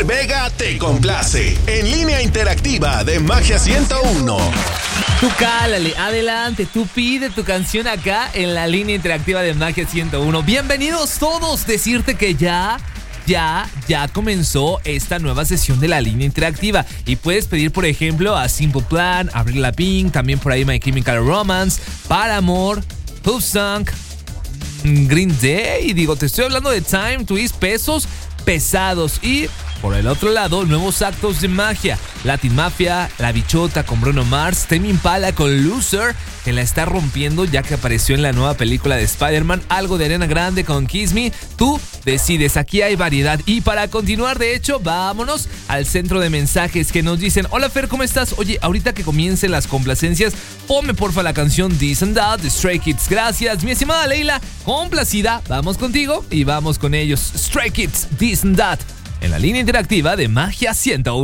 Fer Vega te complace. En línea interactiva de Magia 101. Tú cálale, adelante, tú pide tu canción acá en la línea interactiva de Magia 101. Bienvenidos todos, decirte que ya comenzó esta nueva sesión de la línea interactiva y puedes pedir, por ejemplo, a Simple Plan, Avril Lavigne, también por ahí My Chemical Romance, Paramore, Hoofsong, Green Day, te estoy hablando de Time, Twist, pesos pesados. Y por el otro lado, nuevos actos de magia: Latin Mafia, La Bichota con Bruno Mars, Tame Impala con Loser, que la está rompiendo ya que apareció en la nueva película de Spider-Man, algo de Ariana Grande con Kiss Me. Tú decides, aquí hay variedad. Y para continuar, de hecho, vámonos al centro de mensajes que nos dicen: hola Fer, ¿cómo estás? Oye, ahorita que comiencen las complacencias, ponme porfa la canción This and That de Stray Kids. Gracias, mi estimada Leila, complacida. Vamos contigo y vamos con ellos. Stray Kids, This and That, en la línea interactiva de Magia 101.